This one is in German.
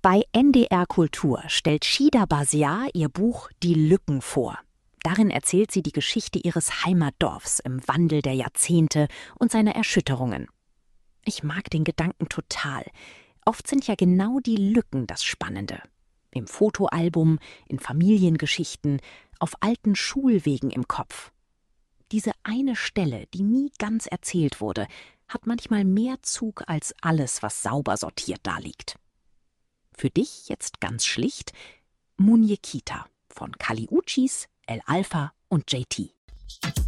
Bei NDR Kultur stellt Shida Basiar ihr Buch »Die Lücken« vor. Darin erzählt sie die Geschichte ihres Heimatdorfs im Wandel der Jahrzehnte und seiner Erschütterungen. Ich mag den Gedanken total. Oft sind ja genau die Lücken das Spannende. Im Fotoalbum, in Familiengeschichten, auf alten Schulwegen im Kopf. Diese eine Stelle, die nie ganz erzählt wurde, hat manchmal mehr Zug als alles, was sauber sortiert daliegt. Für dich jetzt ganz schlicht Muñequita von Kali Uchis, El Alfa und JT.